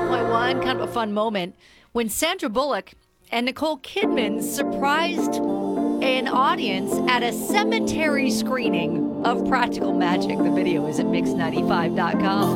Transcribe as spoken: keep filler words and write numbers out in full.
point one, kind of a fun moment when Sandra Bullock and Nicole Kidman surprised an audience at a cemetery screening of Practical Magic. The video is at mix ninety-five dot com.